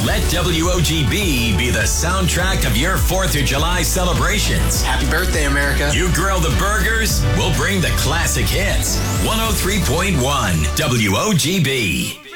Let WOGB be the soundtrack of your 4th of July celebrations. Happy birthday, America. You grill the burgers, we'll bring the classic hits. 103.1 WOGB.